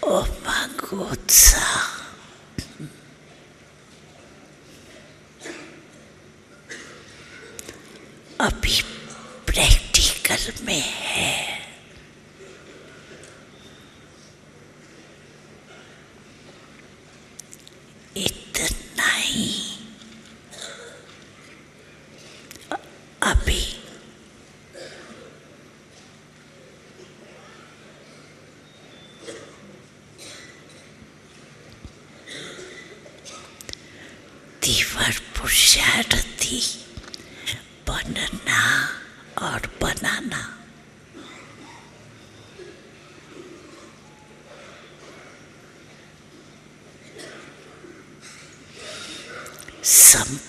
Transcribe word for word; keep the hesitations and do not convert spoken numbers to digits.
Omagotsa. अभी practical में है। इतना ही अभी तीव्र पुरुषार्थी बनना और बनाना संपूर्ण